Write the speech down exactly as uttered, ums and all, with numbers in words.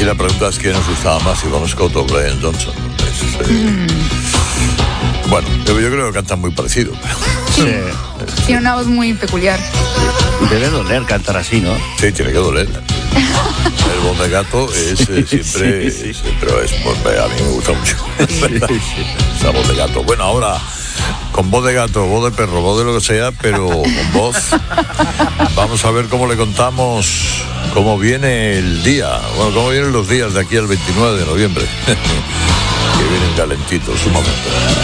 aquí la pregunta es quién nos gustaba más, si Bon Scott o Brian Johnson. Es, eh, mm. Bueno, yo, yo creo que cantan muy parecido. Sí. Tiene una voz muy peculiar. Debe doler cantar así, ¿no? Sí, tiene que doler. El voz de gato es eh, siempre, sí, sí. siempre es, pues, a mí me gusta mucho. Sí, sí. Esa voz de gato. Bueno, ahora con voz de gato, voz de perro, voz de lo que sea, pero con voz. Vamos a ver cómo le contamos cómo viene el día. Bueno, cómo vienen los días de aquí al veintinueve de noviembre. Que vienen calentitos, un momento.